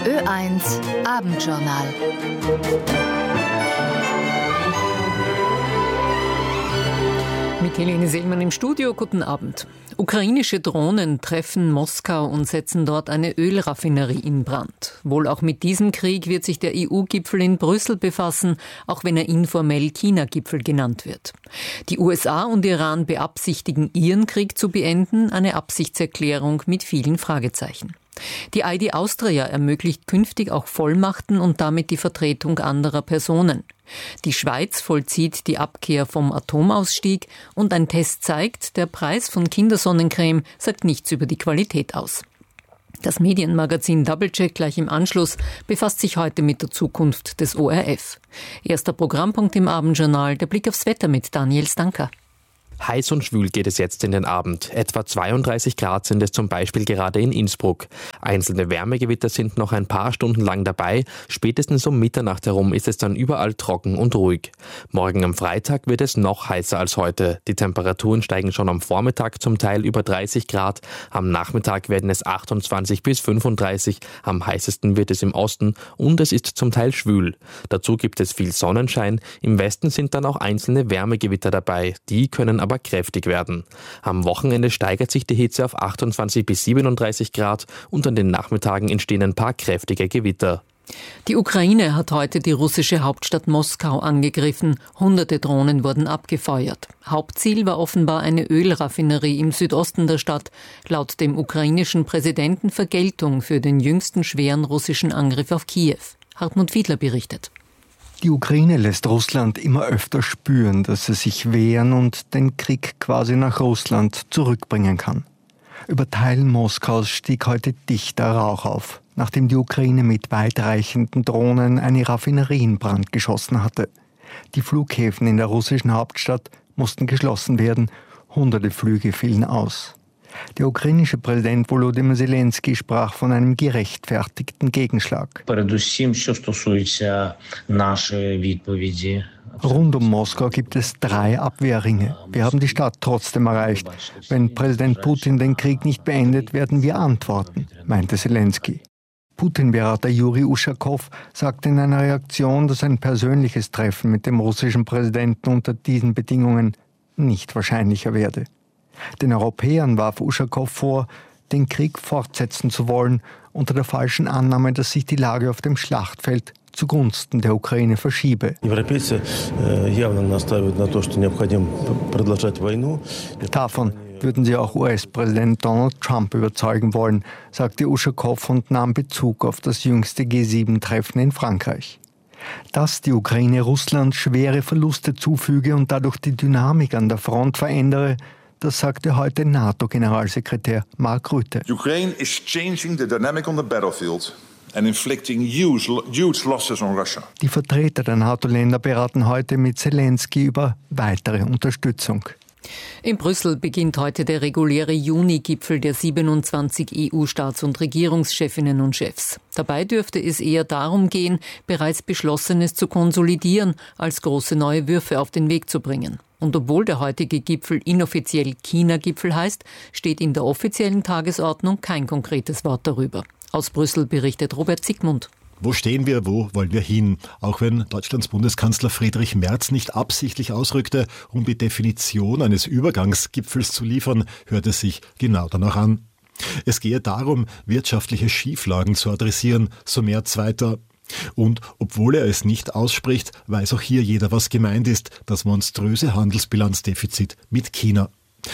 Ö1 Abendjournal. Mit Helene Seelmann im Studio, guten Abend. Ukrainische Drohnen treffen Moskau und setzen dort eine Ölraffinerie in Brand. Wohl auch mit diesem Krieg wird sich der EU-Gipfel in Brüssel befassen, auch wenn er informell China-Gipfel genannt wird. Die USA und Iran beabsichtigen, ihren Krieg zu beenden, eine Absichtserklärung mit vielen Fragezeichen. Die ID Austria ermöglicht künftig auch Vollmachten und damit die Vertretung anderer Personen. Die Schweiz vollzieht die Abkehr vom Atomausstieg und ein Test zeigt, der Preis von Kindersonnencreme sagt nichts über die Qualität aus. Das Medienmagazin Doublecheck gleich im Anschluss befasst sich heute mit der Zukunft des ORF. Erster Programmpunkt im Abendjournal, der Blick aufs Wetter mit Daniel Stanker. Heiß und schwül geht es jetzt in den Abend. Etwa 32 Grad sind es zum Beispiel gerade in Innsbruck. Einzelne Wärmegewitter sind noch ein paar Stunden lang dabei. Spätestens um Mitternacht herum ist es dann überall trocken und ruhig. Morgen am Freitag wird es noch heißer als heute. Die Temperaturen steigen schon am Vormittag zum Teil über 30 Grad. Am Nachmittag werden es 28 bis 35. Am heißesten wird es im Osten und es ist zum Teil schwül. Dazu gibt es viel Sonnenschein. Im Westen sind dann auch einzelne Wärmegewitter dabei. Die können aber kräftig werden. Am Wochenende steigert sich die Hitze auf 28 bis 37 Grad und an den Nachmittagen entstehen ein paar kräftige Gewitter. Die Ukraine hat heute die russische Hauptstadt Moskau angegriffen. Hunderte Drohnen wurden abgefeuert. Hauptziel war offenbar eine Ölraffinerie im Südosten der Stadt. Laut dem ukrainischen Präsidenten Vergeltung für den jüngsten schweren russischen Angriff auf Kiew. Hartmut Fiedler berichtet. Die Ukraine lässt Russland immer öfter spüren, dass sie sich wehren und den Krieg quasi nach Russland zurückbringen kann. Über Teilen Moskaus stieg heute dichter Rauch auf, nachdem die Ukraine mit weitreichenden Drohnen eine Raffinerie in Brand geschossen hatte. Die Flughäfen in der russischen Hauptstadt mussten geschlossen werden, hunderte Flüge fielen aus. Der ukrainische Präsident Volodymyr Zelensky sprach von einem gerechtfertigten Gegenschlag. Rund um Moskau gibt es 3 Abwehrringe. Wir haben die Stadt trotzdem erreicht. Wenn Präsident Putin den Krieg nicht beendet, werden wir antworten, meinte Zelensky. Putin-Berater Juri Uschakow sagte in einer Reaktion, dass ein persönliches Treffen mit dem russischen Präsidenten unter diesen Bedingungen nicht wahrscheinlicher werde. Den Europäern warf Uschakow vor, den Krieg fortsetzen zu wollen, unter der falschen Annahme, dass sich die Lage auf dem Schlachtfeld zugunsten der Ukraine verschiebe. Davon würden sie auch US-Präsident Donald Trump überzeugen wollen, sagte Uschakow und nahm Bezug auf das jüngste G7-Treffen in Frankreich. Dass die Ukraine Russland schwere Verluste zufüge und dadurch die Dynamik an der Front verändere, das sagte heute NATO-Generalsekretär Mark Rutte. Ukraine is changing the dynamic on the battlefield and inflicting huge losses on Russia. Die Vertreter der NATO-Länder beraten heute mit Zelensky über weitere Unterstützung. In Brüssel beginnt heute der reguläre Juni-Gipfel der 27 EU-Staats- und Regierungschefinnen und Chefs. Dabei dürfte es eher darum gehen, bereits Beschlossenes zu konsolidieren, als große neue Würfe auf den Weg zu bringen. Und obwohl der heutige Gipfel inoffiziell China-Gipfel heißt, steht in der offiziellen Tagesordnung kein konkretes Wort darüber. Aus Brüssel berichtet Robert Zygmunt. Wo stehen wir, wo wollen wir hin? Auch wenn Deutschlands Bundeskanzler Friedrich Merz nicht absichtlich ausrückte, um die Definition eines Übergangsgipfels zu liefern, hört es sich genau danach an. Es gehe darum, wirtschaftliche Schieflagen zu adressieren, so Merz weiter. Und obwohl er es nicht ausspricht, weiß auch hier jeder, was gemeint ist, das monströse Handelsbilanzdefizit mit China.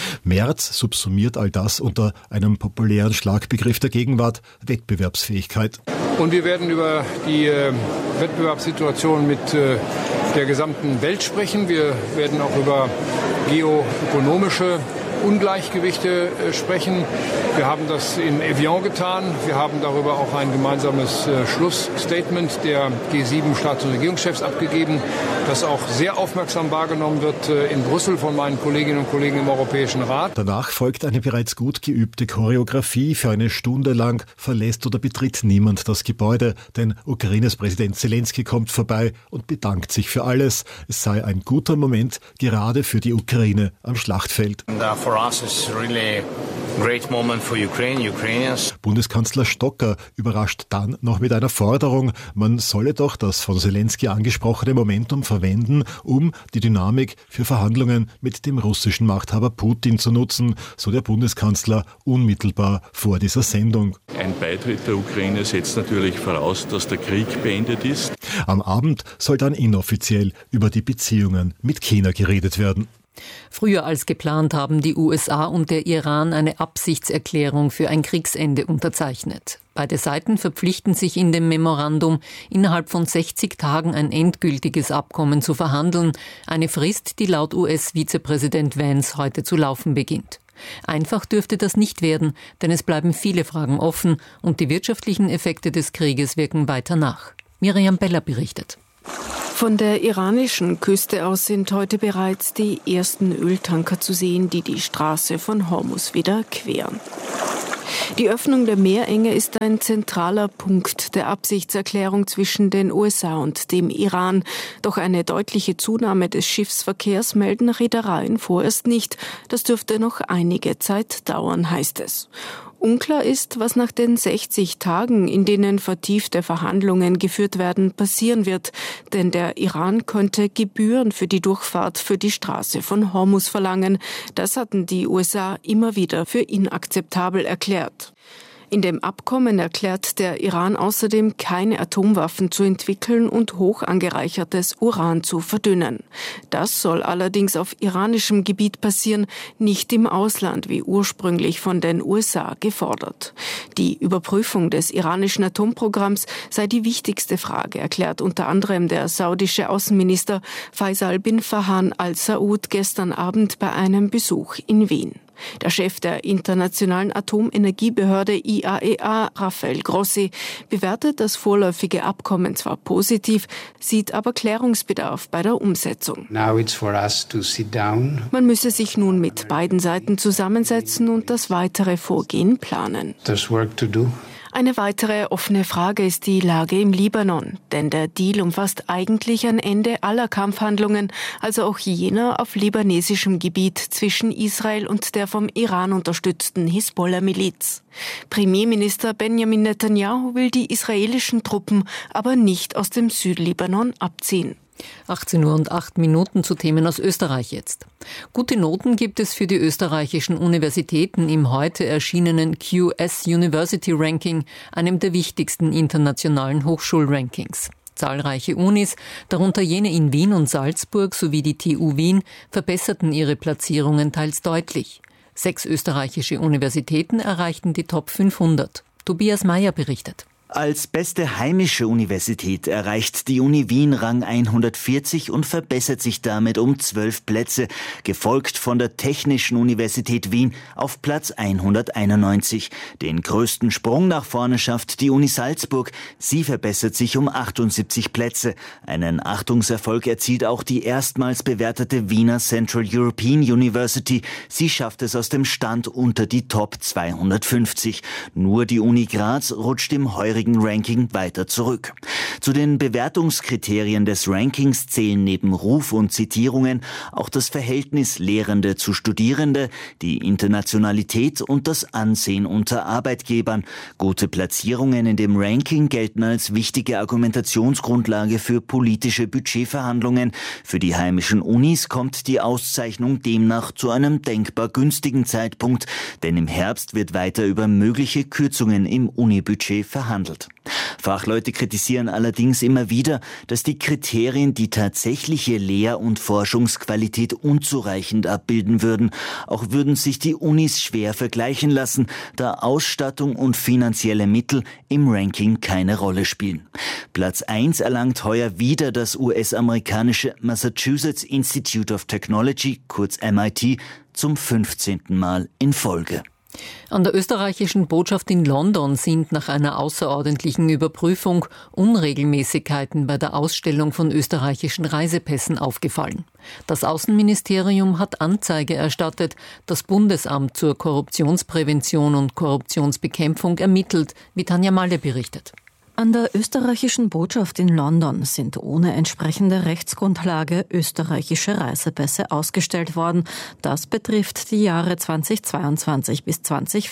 Merz subsumiert all das unter einem populären Schlagbegriff der Gegenwart: Wettbewerbsfähigkeit. Und wir werden über die Wettbewerbssituation mit der gesamten Welt sprechen. Wir werden auch über geoökonomische Ungleichgewichte sprechen. Wir haben das in Evian getan. Wir haben darüber auch ein gemeinsames Schlussstatement der G7-Staats- und Regierungschefs abgegeben, das auch sehr aufmerksam wahrgenommen wird in Brüssel von meinen Kolleginnen und Kollegen im Europäischen Rat. Danach folgt eine bereits gut geübte Choreografie. Für eine Stunde lang verlässt oder betritt niemand das Gebäude, denn Ukraines Präsident Zelensky kommt vorbei und bedankt sich für alles. Es sei ein guter Moment, gerade für die Ukraine am Schlachtfeld. For us it's really great moment for Ukraine, Ukrainians. Bundeskanzler Stocker überrascht dann noch mit einer Forderung, man solle doch das von Zelensky angesprochene Momentum verwenden, um die Dynamik für Verhandlungen mit dem russischen Machthaber Putin zu nutzen, so der Bundeskanzler unmittelbar vor dieser Sendung. Ein Beitritt der Ukraine setzt natürlich voraus, dass der Krieg beendet ist. Am Abend soll dann inoffiziell über die Beziehungen mit China geredet werden. Früher als geplant haben die USA und der Iran eine Absichtserklärung für ein Kriegsende unterzeichnet. Beide Seiten verpflichten sich in dem Memorandum, innerhalb von 60 Tagen ein endgültiges Abkommen zu verhandeln, eine Frist, die laut US-Vizepräsident Vance heute zu laufen beginnt. Einfach dürfte das nicht werden, denn es bleiben viele Fragen offen und die wirtschaftlichen Effekte des Krieges wirken weiter nach. Miriam Beller berichtet. Von der iranischen Küste aus sind heute bereits die ersten Öltanker zu sehen, die die Straße von Hormuz wieder queren. Die Öffnung der Meerenge ist ein zentraler Punkt der Absichtserklärung zwischen den USA und dem Iran. Doch eine deutliche Zunahme des Schiffsverkehrs melden Reedereien vorerst nicht. Das dürfte noch einige Zeit dauern, heißt es. Unklar ist, was nach den 60 Tagen, in denen vertiefte Verhandlungen geführt werden, passieren wird. Denn der Iran könnte Gebühren für die Durchfahrt für die Straße von Hormuz verlangen. Das hatten die USA immer wieder für inakzeptabel erklärt. In dem Abkommen erklärt der Iran außerdem, keine Atomwaffen zu entwickeln und hoch angereichertes Uran zu verdünnen. Das soll allerdings auf iranischem Gebiet passieren, nicht im Ausland, wie ursprünglich von den USA gefordert. Die Überprüfung des iranischen Atomprogramms sei die wichtigste Frage, erklärt unter anderem der saudische Außenminister Faisal bin Farhan al-Saud gestern Abend bei einem Besuch in Wien. Der Chef der Internationalen Atomenergiebehörde IAEA, Rafael Grossi, bewertet das vorläufige Abkommen zwar positiv, sieht aber Klärungsbedarf bei der Umsetzung. Now it's for us to sit down. Man müsse sich nun mit beiden Seiten zusammensetzen und das weitere Vorgehen planen. There's work to do. Eine weitere offene Frage ist die Lage im Libanon, denn der Deal umfasst eigentlich ein Ende aller Kampfhandlungen, also auch jener auf libanesischem Gebiet zwischen Israel und der vom Iran unterstützten Hisbollah-Miliz. Premierminister Benjamin Netanyahu will die israelischen Truppen aber nicht aus dem Südlibanon abziehen. 18:08 Uhr zu Themen aus Österreich jetzt. Gute Noten gibt es für die österreichischen Universitäten im heute erschienenen QS University Ranking, einem der wichtigsten internationalen Hochschulrankings. Zahlreiche Unis, darunter jene in Wien und Salzburg sowie die TU Wien, verbesserten ihre Platzierungen teils deutlich. 6 österreichische Universitäten erreichten die Top 500. Tobias Mayer berichtet. Als beste heimische Universität erreicht die Uni Wien Rang 140 und verbessert sich damit um 12 Plätze, gefolgt von der Technischen Universität Wien auf Platz 191. Den größten Sprung nach vorne schafft die Uni Salzburg. Sie verbessert sich um 78 Plätze. Einen Achtungserfolg erzielt auch die erstmals bewertete Wiener Central European University. Sie schafft es aus dem Stand unter die Top 250. Nur die Uni Graz rutscht im heurigen Ranking weiter zurück. Zu den Bewertungskriterien des Rankings zählen neben Ruf und Zitierungen auch das Verhältnis Lehrende zu Studierende, die Internationalität und das Ansehen unter Arbeitgebern. Gute Platzierungen in dem Ranking gelten als wichtige Argumentationsgrundlage für politische Budgetverhandlungen. Für die heimischen Unis kommt die Auszeichnung demnach zu einem denkbar günstigen Zeitpunkt, denn im Herbst wird weiter über mögliche Kürzungen im Unibudget verhandelt. Fachleute kritisieren allerdings immer wieder, dass die Kriterien die tatsächliche Lehr- und Forschungsqualität unzureichend abbilden würden. Auch würden sich die Unis schwer vergleichen lassen, da Ausstattung und finanzielle Mittel im Ranking keine Rolle spielen. Platz 1 erlangt heuer wieder das US-amerikanische Massachusetts Institute of Technology, kurz MIT, zum 15. Mal in Folge. An der österreichischen Botschaft in London sind nach einer außerordentlichen Überprüfung Unregelmäßigkeiten bei der Ausstellung von österreichischen Reisepässen aufgefallen. Das Außenministerium hat Anzeige erstattet, das Bundesamt zur Korruptionsprävention und Korruptionsbekämpfung ermittelt, wie Tanja Malle berichtet. An der österreichischen Botschaft in London sind ohne entsprechende Rechtsgrundlage österreichische Reisepässe ausgestellt worden. Das betrifft die Jahre 2022 bis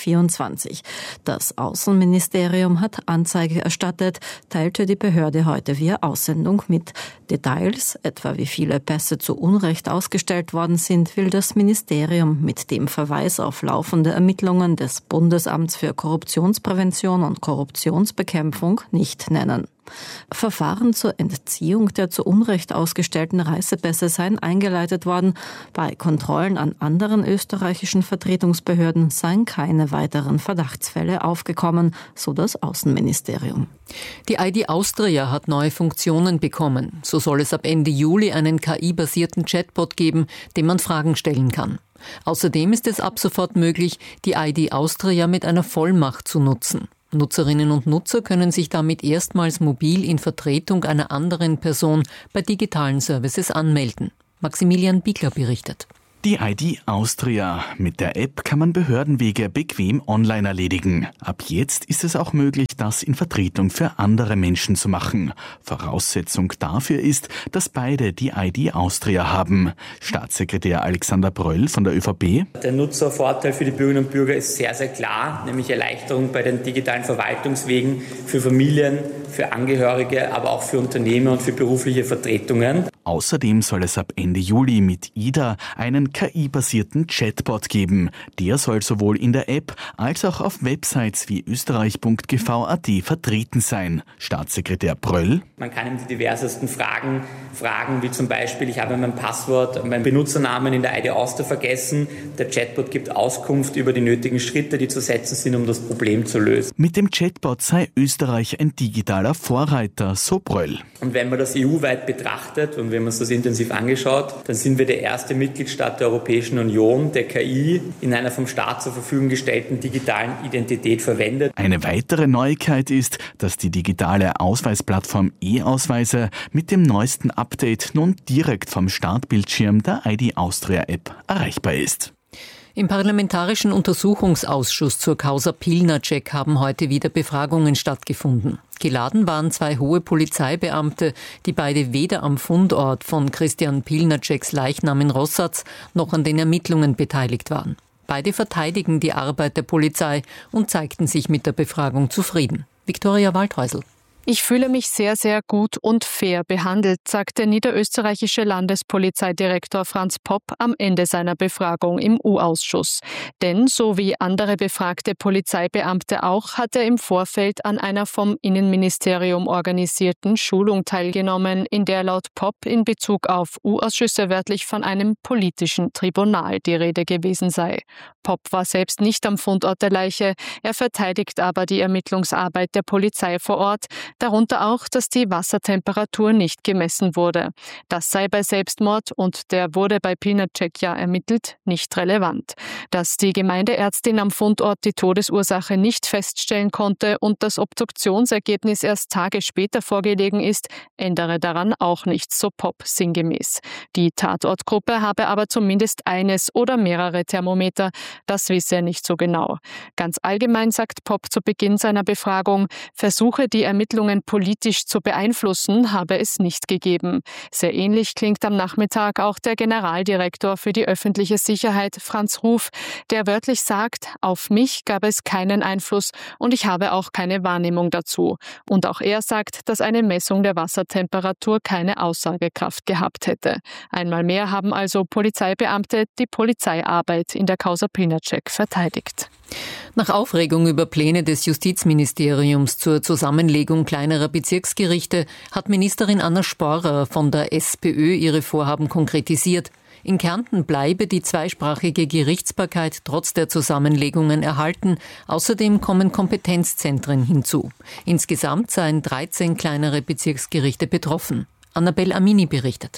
2024. Das Außenministerium hat Anzeige erstattet, teilte die Behörde heute via Aussendung mit. Details, etwa wie viele Pässe zu Unrecht ausgestellt worden sind, will das Ministerium mit dem Verweis auf laufende Ermittlungen des Bundesamts für Korruptionsprävention und Korruptionsbekämpfung nicht nennen. Verfahren zur Entziehung der zu Unrecht ausgestellten Reisepässe seien eingeleitet worden. Bei Kontrollen an anderen österreichischen Vertretungsbehörden seien keine weiteren Verdachtsfälle aufgekommen, so das Außenministerium. Die ID Austria hat neue Funktionen bekommen. So soll es ab Ende Juli einen KI-basierten Chatbot geben, dem man Fragen stellen kann. Außerdem ist es ab sofort möglich, die ID Austria mit einer Vollmacht zu nutzen. Nutzerinnen und Nutzer können sich damit erstmals mobil in Vertretung einer anderen Person bei digitalen Services anmelden. Maximilian Biegler berichtet. Die ID Austria. Mit der App kann man Behördenwege bequem online erledigen. Ab jetzt ist es auch möglich, das in Vertretung für andere Menschen zu machen. Voraussetzung dafür ist, dass beide die ID Austria haben. Staatssekretär Alexander Bröll von der ÖVP. Der Nutzervorteil für die Bürgerinnen und Bürger ist sehr, sehr klar, nämlich Erleichterung bei den digitalen Verwaltungswegen für Familien, für Angehörige, aber auch für Unternehmer und für berufliche Vertretungen. Außerdem soll es ab Ende Juli mit IDA einen KI-basierten Chatbot geben. Der soll sowohl in der App als auch auf Websites wie österreich.gv.at vertreten sein. Staatssekretär Bröll. Man kann ihm die diversesten Fragen wie zum Beispiel, ich habe mein Passwort, meinen Benutzernamen in der ID Austria vergessen. Der Chatbot gibt Auskunft über die nötigen Schritte, die zu setzen sind, um das Problem zu lösen. Mit dem Chatbot sei Österreich ein digitaler Vorreiter, so Bröll. Und wenn man das EU-weit betrachtet und wenn man es das intensiv angeschaut, dann sind wir der erste Mitgliedstaat der Europäischen Union, der KI in einer vom Staat zur Verfügung gestellten digitalen Identität verwendet. Eine weitere Neuigkeit ist, dass die digitale Ausweisplattform E-Ausweise mit dem neuesten Update nun direkt vom Startbildschirm der ID Austria App erreichbar ist. Im Parlamentarischen Untersuchungsausschuss zur Causa Pilnacek haben heute wieder Befragungen stattgefunden. Geladen waren 2 hohe Polizeibeamte, die beide weder am Fundort von Christian Pilnaceks Leichnam in Rossatz noch an den Ermittlungen beteiligt waren. Beide verteidigen die Arbeit der Polizei und zeigten sich mit der Befragung zufrieden. Viktoria Waldhäusl. Ich fühle mich sehr, sehr gut und fair behandelt, sagt der niederösterreichische Landespolizeidirektor Franz Popp am Ende seiner Befragung im U-Ausschuss. Denn so wie andere befragte Polizeibeamte auch, hat er im Vorfeld an einer vom Innenministerium organisierten Schulung teilgenommen, in der laut Popp in Bezug auf U-Ausschüsse wörtlich von einem politischen Tribunal die Rede gewesen sei. Popp war selbst nicht am Fundort der Leiche, er verteidigt aber die Ermittlungsarbeit der Polizei vor Ort, darunter auch, dass die Wassertemperatur nicht gemessen wurde. Das sei bei Selbstmord, und der wurde bei Pilnacek ja ermittelt, nicht relevant. Dass die Gemeindeärztin am Fundort die Todesursache nicht feststellen konnte und das Obduktionsergebnis erst Tage später vorgelegen ist, ändere daran auch nichts, so Popp sinngemäß. Die Tatortgruppe habe aber zumindest eines oder mehrere Thermometer, das wisse er nicht so genau. Ganz allgemein sagt Popp zu Beginn seiner Befragung, Versuche, die Ermittlungen politisch zu beeinflussen, habe es nicht gegeben. Sehr ähnlich klingt am Nachmittag auch der Generaldirektor für die öffentliche Sicherheit, Franz Ruf, der wörtlich sagt, auf mich gab es keinen Einfluss und ich habe auch keine Wahrnehmung dazu. Und auch er sagt, dass eine Messung der Wassertemperatur keine Aussagekraft gehabt hätte. Einmal mehr haben also Polizeibeamte die Polizeiarbeit in der Causa Pilnacek verteidigt. Nach Aufregung über Pläne des Justizministeriums zur Zusammenlegung kleinerer Bezirksgerichte hat Ministerin Anna Sporer von der SPÖ ihre Vorhaben konkretisiert. In Kärnten bleibe die zweisprachige Gerichtsbarkeit trotz der Zusammenlegungen erhalten. Außerdem kommen Kompetenzzentren hinzu. Insgesamt seien 13 kleinere Bezirksgerichte betroffen. Annabel Amini berichtet.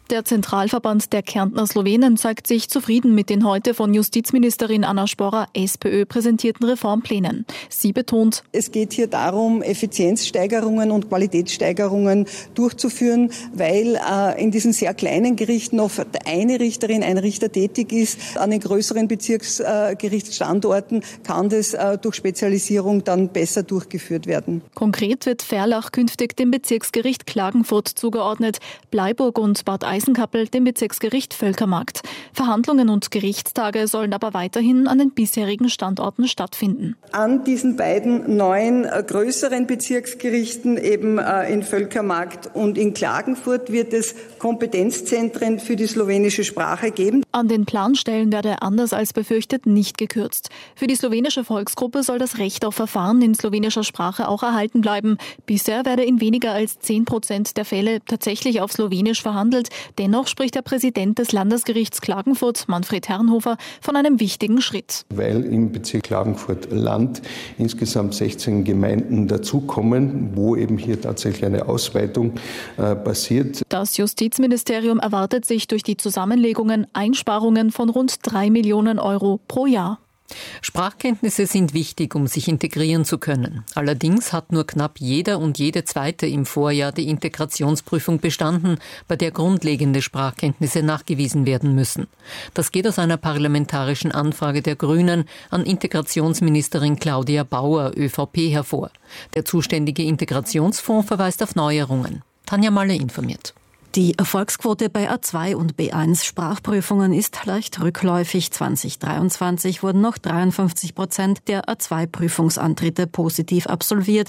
Der Zentralverband der Kärntner Slowenen zeigt sich zufrieden mit den heute von Justizministerin Anna Sporra, SPÖ, präsentierten Reformplänen. Sie betont, es geht hier darum, Effizienzsteigerungen und Qualitätssteigerungen durchzuführen, weil in diesen sehr kleinen Gerichten oft eine Richterin, ein Richter tätig ist. An den größeren Bezirksgerichtsstandorten kann das durch Spezialisierung dann besser durchgeführt werden. Konkret wird Verlach künftig dem Bezirksgericht Klagenfurt zugeordnet, Bleiburg und Bad Eisenkappel dem Bezirksgericht Völkermarkt. Verhandlungen und Gerichtstage sollen aber weiterhin an den bisherigen Standorten stattfinden. An diesen beiden neuen größeren Bezirksgerichten, eben in Völkermarkt und in Klagenfurt, wird es Kompetenzzentren für die slowenische Sprache geben. An den Planstellen werde anders als befürchtet nicht gekürzt. Für die slowenische Volksgruppe soll das Recht auf Verfahren in slowenischer Sprache auch erhalten bleiben. Bisher werde in weniger als 10% der Fälle tatsächlich auf Slowenisch verhandelt. Dennoch spricht der Präsident des Landesgerichts Klagenfurt, Manfred Herrenhofer, von einem wichtigen Schritt. Weil im Bezirk Klagenfurt-Land insgesamt 16 Gemeinden dazukommen, wo eben hier tatsächlich eine Ausweitung passiert. Das Justizministerium erwartet sich durch die Zusammenlegungen Einsparungen von rund 3 Millionen Euro pro Jahr. Sprachkenntnisse sind wichtig, um sich integrieren zu können. Allerdings hat nur knapp jeder und jede Zweite im Vorjahr die Integrationsprüfung bestanden, bei der grundlegende Sprachkenntnisse nachgewiesen werden müssen. Das geht aus einer parlamentarischen Anfrage der Grünen an Integrationsministerin Claudia Bauer, ÖVP, hervor. Der zuständige Integrationsfonds verweist auf Neuerungen. Tanja Malle informiert. Die Erfolgsquote bei A2 und B1 Sprachprüfungen ist leicht rückläufig. 2023 wurden noch 53% der A2-Prüfungsantritte positiv absolviert.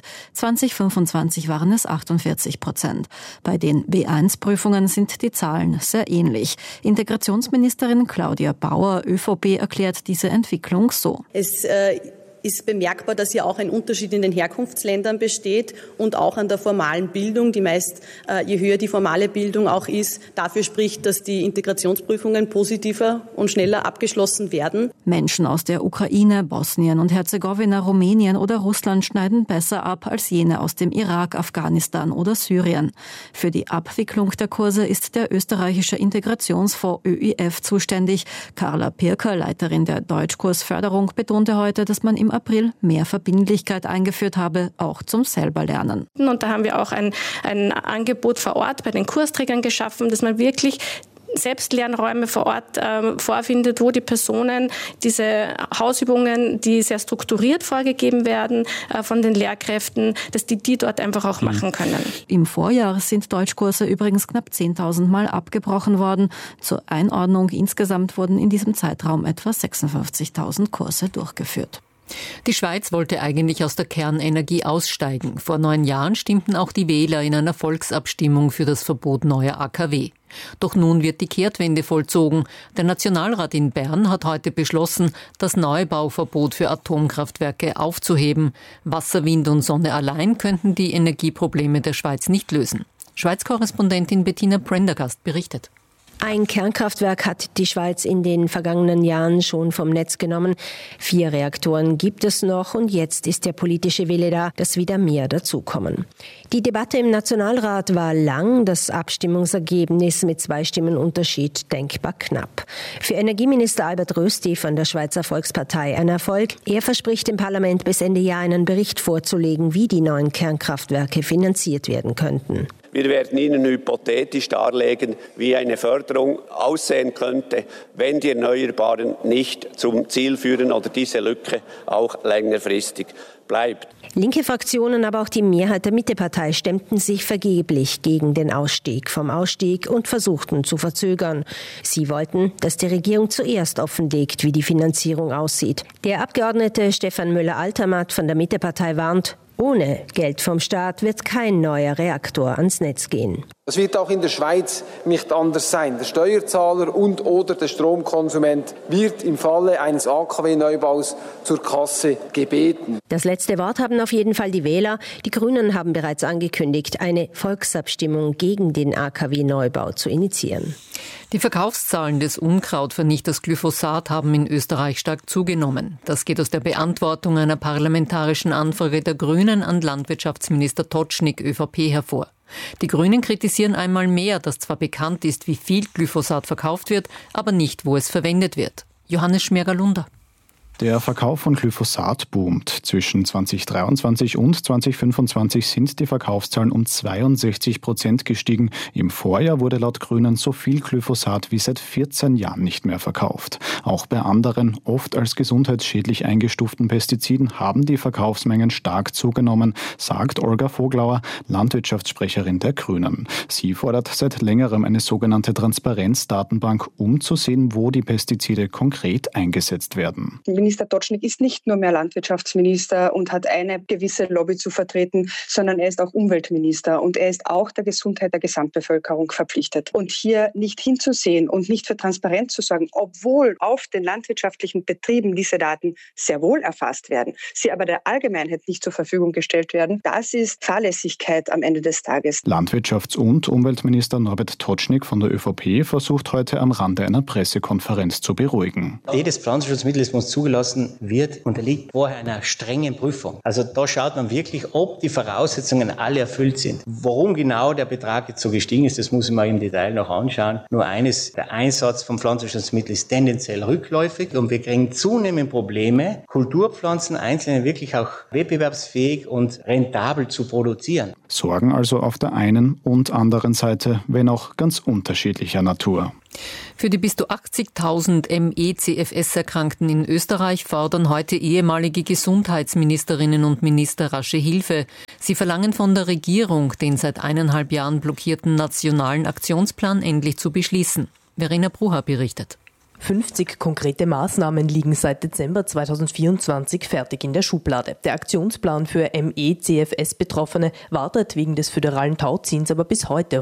2025 waren es 48%. Bei den B1-Prüfungen sind die Zahlen sehr ähnlich. Integrationsministerin Claudia Bauer, ÖVP, erklärt diese Entwicklung so. Es ist bemerkbar, dass hier auch ein Unterschied in den Herkunftsländern besteht und auch an der formalen Bildung, die meist, je höher die formale Bildung auch ist, dafür spricht, dass die Integrationsprüfungen positiver und schneller abgeschlossen werden. Menschen aus der Ukraine, Bosnien und Herzegowina, Rumänien oder Russland schneiden besser ab als jene aus dem Irak, Afghanistan oder Syrien. Für die Abwicklung der Kurse ist der österreichische Integrationsfonds ÖIF zuständig. Carla Pirker, Leiterin der Deutschkursförderung, betonte heute, dass man im April mehr Verbindlichkeit eingeführt habe, auch zum Selberlernen. Und da haben wir auch ein Angebot vor Ort bei den Kursträgern geschaffen, dass man wirklich Selbstlernräume vor Ort vorfindet, wo die Personen diese Hausübungen, die sehr strukturiert vorgegeben werden von den Lehrkräften, dass die dort einfach auch machen können. Im Vorjahr sind Deutschkurse übrigens knapp 10.000 Mal abgebrochen worden. Zur Einordnung, insgesamt wurden in diesem Zeitraum etwa 56.000 Kurse durchgeführt. Die Schweiz wollte eigentlich aus der Kernenergie aussteigen. Vor 9 Jahren stimmten auch die Wähler in einer Volksabstimmung für das Verbot neuer AKW. Doch nun wird die Kehrtwende vollzogen. Der Nationalrat in Bern hat heute beschlossen, das Neubauverbot für Atomkraftwerke aufzuheben. Wasser, Wind und Sonne allein könnten die Energieprobleme der Schweiz nicht lösen. Schweiz-Korrespondentin Bettina Prendergast berichtet. Ein Kernkraftwerk hat die Schweiz in den vergangenen Jahren schon vom Netz genommen. 4 Reaktoren gibt es noch und jetzt ist der politische Wille da, dass wieder mehr dazukommen. Die Debatte im Nationalrat war lang, das Abstimmungsergebnis mit 2 Stimmen Unterschied denkbar knapp. Für Energieminister Albert Rösti von der Schweizer Volkspartei ein Erfolg. Er verspricht dem Parlament bis Ende Jahr einen Bericht vorzulegen, wie die neuen Kernkraftwerke finanziert werden könnten. Wir werden Ihnen hypothetisch darlegen, wie eine Förderung aussehen könnte, wenn die Erneuerbaren nicht zum Ziel führen oder diese Lücke auch längerfristig bleibt. Linke Fraktionen, aber auch die Mehrheit der Mittepartei stemmten sich vergeblich gegen den Ausstieg vom Ausstieg und versuchten zu verzögern. Sie wollten, dass die Regierung zuerst offenlegt, wie die Finanzierung aussieht. Der Abgeordnete Stefan Müller-Altermatt von der Mittepartei warnt, ohne Geld vom Staat wird kein neuer Reaktor ans Netz gehen. Das wird auch in der Schweiz nicht anders sein. Der Steuerzahler und/oder der Stromkonsument wird im Falle eines AKW-Neubaus zur Kasse gebeten. Das letzte Wort haben auf jeden Fall die Wähler. Die Grünen haben bereits angekündigt, eine Volksabstimmung gegen den AKW-Neubau zu initiieren. Die Verkaufszahlen des Unkrautvernichters Glyphosat haben in Österreich stark zugenommen. Das geht aus der Beantwortung einer parlamentarischen Anfrage der Grünen an Landwirtschaftsminister Totschnig, ÖVP, hervor. Die Grünen kritisieren einmal mehr, dass zwar bekannt ist, wie viel Glyphosat verkauft wird, aber nicht, wo es verwendet wird. Johannes Schmergalunder. Der Verkauf von Glyphosat boomt. Zwischen 2023 und 2025 sind die Verkaufszahlen um 62% gestiegen. Im Vorjahr wurde laut Grünen so viel Glyphosat wie seit 14 Jahren nicht mehr verkauft. Auch bei anderen, oft als gesundheitsschädlich eingestuften Pestiziden haben die Verkaufsmengen stark zugenommen, sagt Olga Voglauer, Landwirtschaftssprecherin der Grünen. Sie fordert seit längerem eine sogenannte Transparenzdatenbank, um zu sehen, wo die Pestizide konkret eingesetzt werden. Minister Tocznik ist nicht nur mehr Landwirtschaftsminister und hat eine gewisse Lobby zu vertreten, sondern er ist auch Umweltminister und er ist auch der Gesundheit der Gesamtbevölkerung verpflichtet. Und hier nicht hinzusehen und nicht für Transparenz zu sorgen, obwohl auf den landwirtschaftlichen Betrieben diese Daten sehr wohl erfasst werden, sie aber der Allgemeinheit nicht zur Verfügung gestellt werden, das ist Fahrlässigkeit am Ende des Tages. Landwirtschafts- und Umweltminister Norbert Tocznik von der ÖVP versucht heute am Rande einer Pressekonferenz zu beruhigen. Jedes Pflanzenschutzmittel, das zugelassen wird, unterliegt vorher einer strengen Prüfung. Also da schaut man wirklich, ob die Voraussetzungen alle erfüllt sind. Warum genau der Betrag jetzt so gestiegen ist, das muss ich mir im Detail noch anschauen. Nur eines, der Einsatz von Pflanzenschutzmitteln ist tendenziell rückläufig und wir kriegen zunehmend Probleme, Kulturpflanzen einzeln wirklich auch wettbewerbsfähig und rentabel zu produzieren. Sorgen also auf der einen und anderen Seite, wenn auch ganz unterschiedlicher Natur. Für die bis zu 80.000 ME/CFS-Erkrankten in Österreich fordern heute ehemalige Gesundheitsministerinnen und Minister rasche Hilfe. Sie verlangen von der Regierung, den seit 1,5 Jahren blockierten nationalen Aktionsplan endlich zu beschließen. Verena Brucher berichtet. 50 konkrete Maßnahmen liegen seit Dezember 2024 fertig in der Schublade. Der Aktionsplan für ME/CFS-Betroffene wartet wegen des föderalen Tauziehens aber bis heute